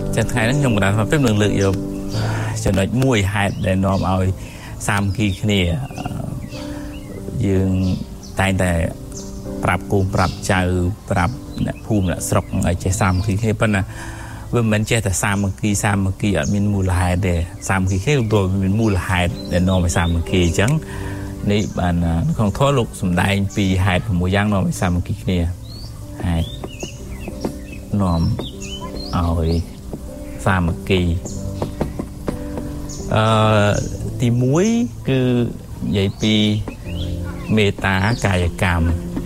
Trên ngày nó nhung đã phép lượng lực vô cho nó mùi hạt để nó ao xăm khi này dương tay đểปรับกูปรับใจปรับเนี่ยภูมิเนี่ยสกไอ้เจสามคือแค่ปนะว่ามันเจแต่สามเมื่อกี้มีมูลหายเดสามคือแค่ตัวมีมูลหายเดนนอไปสามเมื่อกี้จังนี่มันของทั่วโลกสมได้ปีหายผมย่างนอไปสามเมื่อกี้เนี่ยหายนอมเอาสามเมื่อกี้ตีมุ้ยคือใหญ่ปีเมตตากายกรรม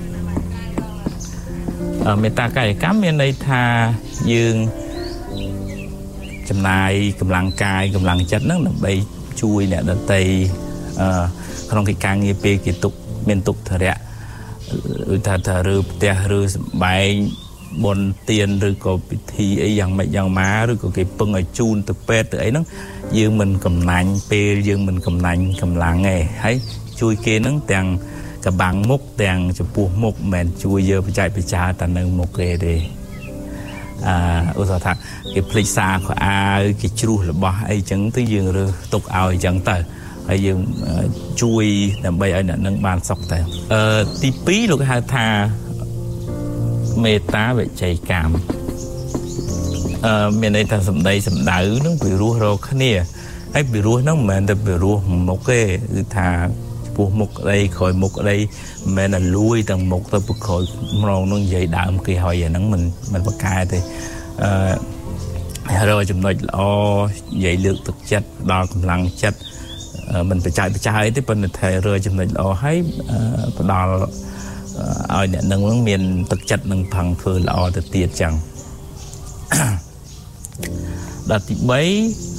เมตตากายกรรมមានន័យថាយើងចំណាយកម្លាំងកាយកម្លាំងចិត្តហ្នឹងដើម្បីជួយអ្នកដទៃក្នុងកិច្ចការងារពេលគេទុកមានទុកធរៈឬថាឬផ្ទះឬសម្បែងបុណ្យទានឬក៏ពិធីអីយ៉ាងម៉េចយ៉ាងម៉ាឬក៏គេពឹងឲ្យជូនទៅពេទ្យទៅអីហ្នឹងយើងមិនកំណាញ់ពេលយើងមិនកំណាញ់កម្លាំងទេហើយជួយគេហ្នឹងទាំងកបាំងមុខទាំងចំពោះមុខមិនជួយយើងបច្ចេកវិទ្យាតែនៅមុខគេទេឧទាហរណ៍ថាគេភ្លេចសារខោអាវគេជ្រុះរបស់អីចឹងទៅយើងរើសទុកឲ្យចឹងទៅហើយយើងជួយដើម្បីឲ្យអ្នកនឹងបានសុខទៅទី2លោកហៅថាមេត្តាវិច័យកម្មមានន័យថាសម្ដីសម្ដៅនឹងពីរោះរកគ្នាហើយពីរោះហ្នឹងមិនមែនតែពីរោះមុខទេគឺថាពោះមុខអីក្រោយមុខអីមិនមែនលួយទាំងមុខទៅប្រក្រោយម្ដងនឹងនិយាយដើមគេហើយអាហ្នឹងមិនបកកែទេរកចំណុចល្អនិយាយលើកទឹកចិត្តដល់កម្លាំងចិត្តមិនបច្ចេកអីទេប៉ុន្តែរកចំណុចល្អហើយផ្ដល់ឲ្យអ្នកនឹងមានទឹកចិត្តនឹងផឹងធ្វើល្អទៅទៀតចឹងដល់ទី3